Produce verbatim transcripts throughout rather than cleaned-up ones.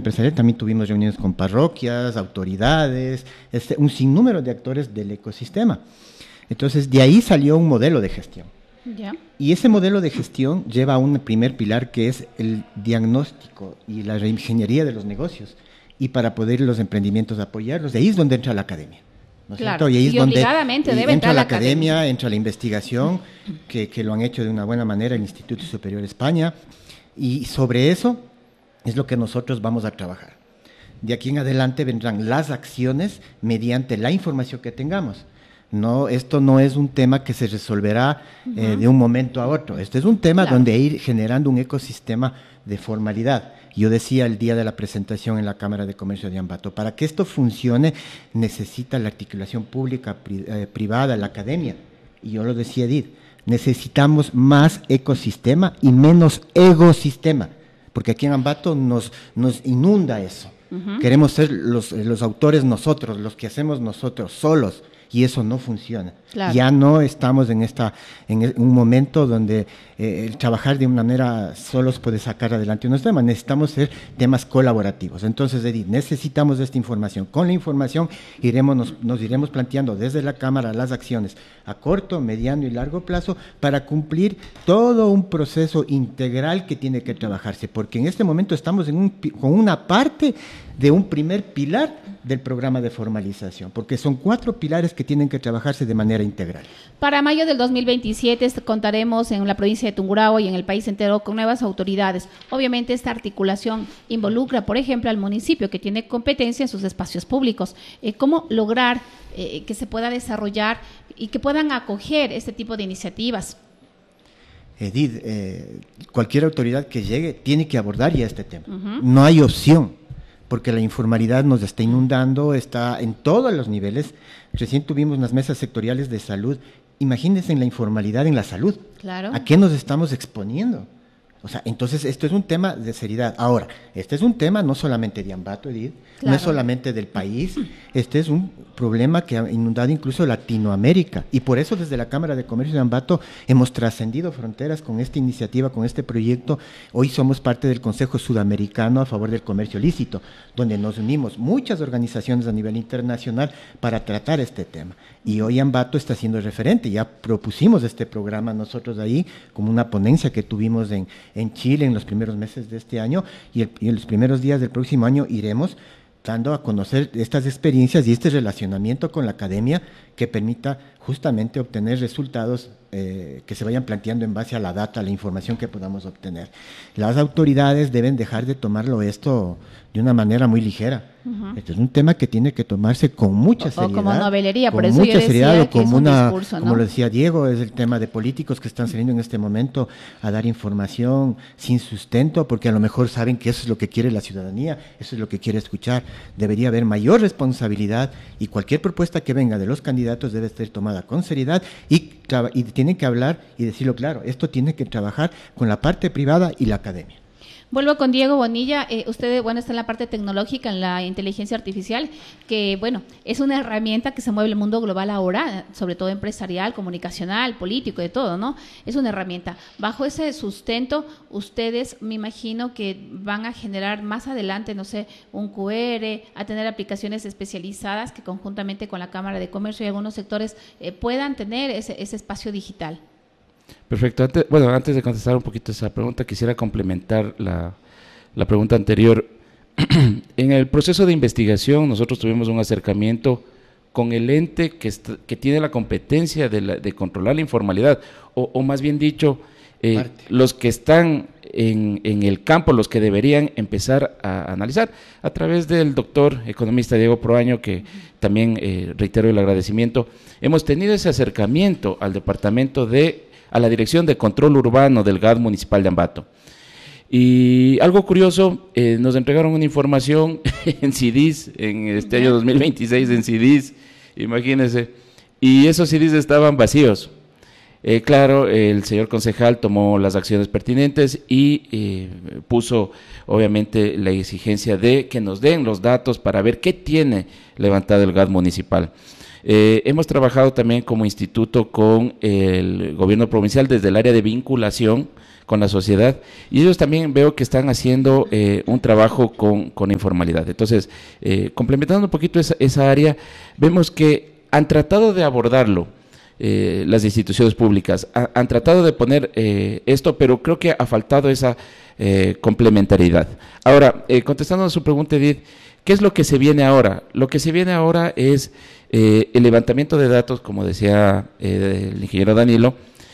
empresarial también tuvimos reuniones con parroquias, autoridades, este, un sinnúmero de actores del ecosistema. Entonces, de ahí salió un modelo de gestión. Ya. Y ese modelo de gestión lleva a un primer pilar que es el diagnóstico y la reingeniería de los negocios, y para poder los emprendimientos apoyarlos. De ahí es donde entra la academia, ¿no es Claro, cierto? Y ahí es y donde obligadamente y debe entra entrar la la academia. academia, entra la investigación, que, que lo han hecho de una buena manera el Instituto Superior de España, y sobre eso es lo que nosotros vamos a trabajar. De aquí en adelante vendrán las acciones mediante la información que tengamos. No, esto no es un tema que se resolverá uh-huh. eh, de un momento a otro. Este es un tema claro. donde ir generando un ecosistema de formalidad. Yo decía el día de la presentación en la Cámara de Comercio de Ambato, para que esto funcione necesita la articulación pública, pri, eh, privada, la academia. Y yo lo decía, Edith, necesitamos más ecosistema y menos egosistema, porque aquí en Ambato nos, nos inunda eso. Uh-huh. Queremos ser los, los autores nosotros, los que hacemos nosotros solos. Y eso no funciona. Claro. Ya no estamos en esta en un momento donde eh, el trabajar de una manera solos puede sacar adelante unos temas. Necesitamos ser temas colaborativos. Entonces, Edith, necesitamos esta información. Con la información iremos nos, nos iremos planteando desde la Cámara las acciones a corto, mediano y largo plazo para cumplir todo un proceso integral que tiene que trabajarse. Porque en este momento estamos en un, con una parte de un primer pilar del programa de formalización, porque son cuatro pilares que tienen que trabajarse de manera integral. Para mayo del dos mil veintisiete contaremos en la provincia de Tungurahua y en el país entero con nuevas autoridades. Obviamente esta articulación involucra, por ejemplo, al municipio que tiene competencia en sus espacios públicos. Eh, ¿Cómo lograr eh, que se pueda desarrollar y que puedan acoger este tipo de iniciativas? Edith, eh, cualquier autoridad que llegue tiene que abordar ya este tema. Uh-huh. No hay opción, porque la informalidad nos está inundando, está en todos los niveles. Recién tuvimos unas mesas sectoriales de salud. Imagínense en la informalidad en la salud. Claro. ¿A qué nos estamos exponiendo? O sea, entonces esto es un tema de seriedad. Ahora, este es un tema no solamente de Ambato, Edith, claro. no es solamente del país, este es un problema que ha inundado incluso Latinoamérica, y por eso desde la Cámara de Comercio de Ambato hemos trascendido fronteras con esta iniciativa, con este proyecto. Hoy somos parte del Consejo Sudamericano a favor del comercio lícito, donde nos unimos muchas organizaciones a nivel internacional para tratar este tema, y hoy Ambato está siendo referente. Ya propusimos este programa nosotros ahí como una ponencia que tuvimos en en Chile en los primeros meses de este año, y, el, y en los primeros días del próximo año iremos dando a conocer estas experiencias y este relacionamiento con la academia que permita justamente obtener resultados eh, que se vayan planteando en base a la data, a la información que podamos obtener. Las autoridades deben dejar de tomarlo esto de una manera muy ligera. Uh-huh. Este es un tema que tiene que tomarse con mucha seriedad. O como novelería, por con eso mucha yo decía seriedad, o que como es un una, discurso, ¿no? Como lo decía Diego, es el tema de políticos que están saliendo en este momento a dar información sin sustento, porque a lo mejor saben que eso es lo que quiere la ciudadanía, eso es lo que quiere escuchar. Debería haber mayor responsabilidad, y cualquier propuesta que venga de los candidatos debe ser tomada con seriedad, y, y tienen que hablar y decirlo claro. Esto tiene que trabajar con la parte privada y la academia. Vuelvo con Diego Bonilla. Eh, usted, bueno, está en la parte tecnológica, en la inteligencia artificial, que, bueno, es una herramienta que se mueve el mundo global ahora, sobre todo empresarial, comunicacional, político, de todo, ¿no? Es una herramienta. Bajo ese sustento, ustedes, me imagino que van a generar más adelante, no sé, un Q R, a tener aplicaciones especializadas que conjuntamente con la Cámara de Comercio y algunos sectores eh, puedan tener ese, ese espacio digital. Perfecto. Antes, bueno, antes de contestar un poquito esa pregunta, quisiera complementar la, la pregunta anterior. En el proceso de investigación, nosotros tuvimos un acercamiento con el ente que, est- que tiene la competencia de, la, de controlar la informalidad, o, o más bien dicho, eh, los que están en, en el campo, los que deberían empezar a analizar, a través del doctor economista Diego Proaño, que también eh, reitero el agradecimiento. Hemos tenido ese acercamiento al departamento de a la Dirección de Control Urbano del G A D Municipal de Ambato. Y algo curioso, eh, nos entregaron una información en C D s, en este año dos mil veintiséis en C D s, imagínense, y esos C D s estaban vacíos. Eh, claro, el señor concejal tomó las acciones pertinentes y eh, puso obviamente la exigencia de que nos den los datos para ver qué tiene levantado el G A D municipal. Eh, hemos trabajado también como instituto con el gobierno provincial desde el área de vinculación, con la sociedad, y ellos también veo que están haciendo eh, un trabajo con, con informalidad. Entonces, eh, complementando un poquito esa, esa área, vemos que han tratado de abordarlo eh, las instituciones públicas, ha, han tratado de poner eh, esto, pero creo que ha faltado esa eh, complementariedad. Ahora, eh, contestando a su pregunta, Edith, ¿qué es lo que se viene ahora? Lo que se viene ahora es eh, el levantamiento de datos, como decía eh, el ingeniero Danilo,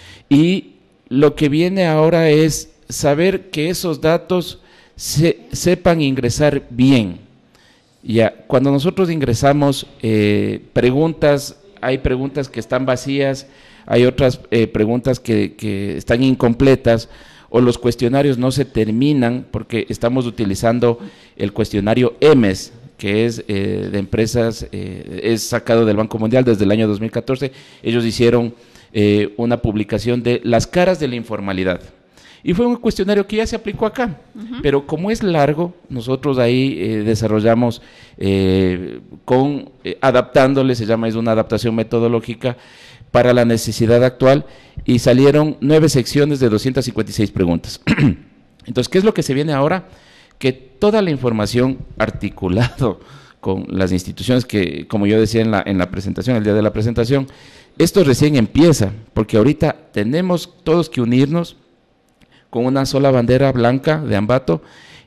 y lo que viene ahora es saber que esos datos se, sepan ingresar bien. Ya, cuando nosotros ingresamos eh, preguntas, hay preguntas que están vacías, hay otras eh, preguntas que, que están incompletas, o los cuestionarios no se terminan porque estamos utilizando el cuestionario E M E S, que es eh, de empresas, eh, es sacado del Banco Mundial desde el año dos mil catorce. Ellos hicieron eh, una publicación de las caras de la informalidad. Y fue un cuestionario que ya se aplicó acá, uh-huh. pero como es largo, nosotros ahí eh, desarrollamos eh, con, eh, adaptándole, se llama, es una adaptación metodológica para la necesidad actual, y salieron nueve secciones de doscientas cincuenta y seis preguntas. Entonces, ¿qué es lo que se viene ahora? Que toda la información articulado con las instituciones que, como yo decía en la, en la presentación, el día de la presentación, esto recién empieza, porque ahorita tenemos todos que unirnos con una sola bandera blanca de Ambato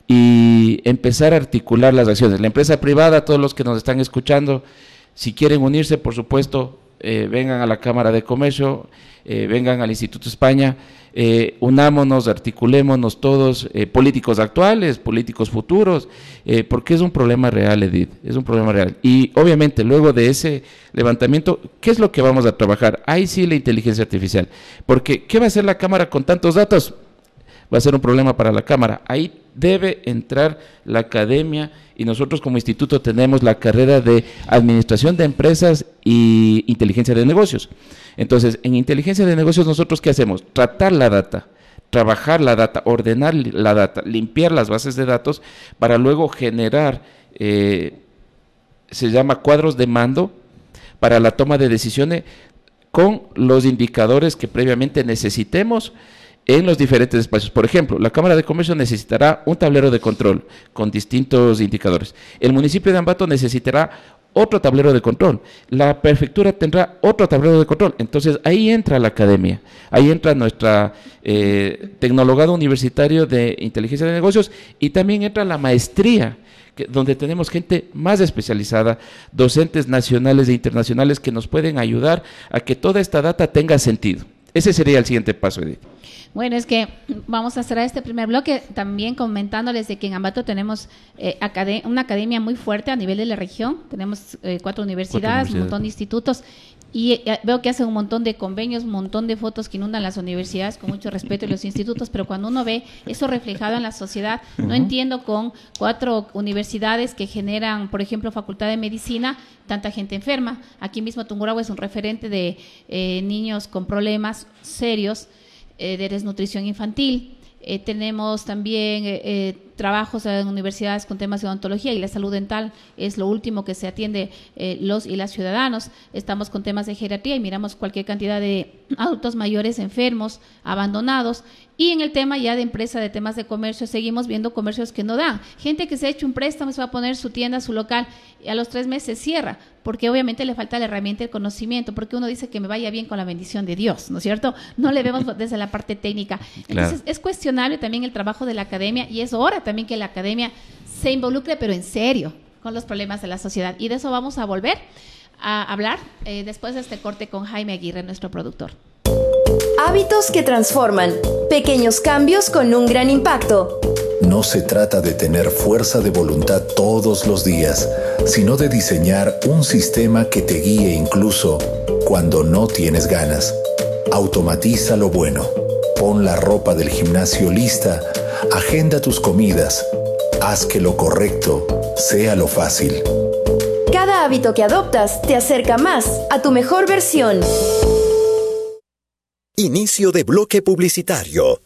y empezar a articular las acciones. La empresa privada, todos los que nos están escuchando, si quieren unirse, por supuesto, eh, vengan a la Cámara de Comercio, eh, vengan al Instituto España, eh, unámonos, articulémonos todos, eh, políticos actuales, políticos futuros, eh, porque es un problema real, Edith, es un problema real. Y obviamente luego de ese levantamiento, ¿qué es lo que vamos a trabajar? Ahí sí la inteligencia artificial, porque ¿qué va a hacer la Cámara con tantos datos? Va a ser un problema para la Cámara. Ahí debe entrar la academia, y nosotros como instituto tenemos la carrera de Administración de Empresas y Inteligencia de Negocios. Entonces, en Inteligencia de Negocios, ¿nosotros qué hacemos? Tratar la data, trabajar la data, ordenar la data, limpiar las bases de datos para luego generar, eh, se llama cuadros de mando para la toma de decisiones con los indicadores que previamente necesitemos en los diferentes espacios. Por ejemplo, la Cámara de Comercio necesitará un tablero de control con distintos indicadores. El municipio de Ambato necesitará otro tablero de control. La prefectura tendrá otro tablero de control. Entonces, ahí entra la academia, ahí entra nuestra eh, tecnologado universitario de inteligencia de negocios, y también entra la maestría, que, donde tenemos gente más especializada, docentes nacionales e internacionales que nos pueden ayudar a que toda esta data tenga sentido. Ese sería el siguiente paso, Edith. Bueno, es que vamos a cerrar este primer bloque también comentándoles de que en Ambato tenemos eh, acad- una academia muy fuerte a nivel de la región. Tenemos eh, cuatro universidades, cuatro un montón de institutos, y eh, veo que hacen un montón de convenios, un montón de fotos que inundan las universidades, con mucho respeto, y los institutos, pero cuando uno ve eso reflejado en la sociedad, uh-huh. no entiendo con cuatro universidades que generan, por ejemplo, Facultad de Medicina, tanta gente enferma. Aquí mismo Tungurahua es un referente de eh, niños con problemas serios eh, de desnutrición infantil. Eh, tenemos también eh, eh, trabajos en universidades con temas de odontología, y la salud dental es lo último que se atiende eh, los y las ciudadanos. Estamos con temas de geriatría y miramos cualquier cantidad de adultos mayores enfermos, abandonados. Y en el tema ya de empresa, de temas de comercio, seguimos viendo comercios que no dan. Gente que se ha hecho un préstamo, se va a poner su tienda, su local, y a los tres meses cierra, porque obviamente le falta la herramienta, el conocimiento, porque uno dice que me vaya bien con la bendición de Dios, ¿no es cierto? No le vemos desde la parte técnica. Entonces, claro, es cuestionable también el trabajo de la academia, y es hora también que la academia se involucre, pero en serio, con los problemas de la sociedad. Y de eso vamos a volver a hablar eh, después de este corte con Jaime Aguirre, nuestro productor. Hábitos que transforman. Pequeños cambios con un gran impacto. No se trata de tener fuerza de voluntad todos los días, sino de diseñar un sistema que te guíe incluso cuando no tienes ganas. Automatiza lo bueno. Pon la ropa del gimnasio lista. Agenda tus comidas. Haz que lo correcto sea lo fácil. Cada hábito que adoptas te acerca más a tu mejor versión. Inicio de bloque publicitario.